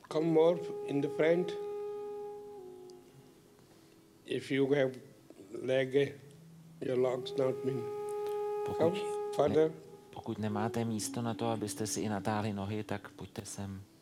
come more in the front. If you have leg, your legs not been. Come further. Pokud nemáte místo na to, abyste si i natáhli nohy, tak pojďte sem.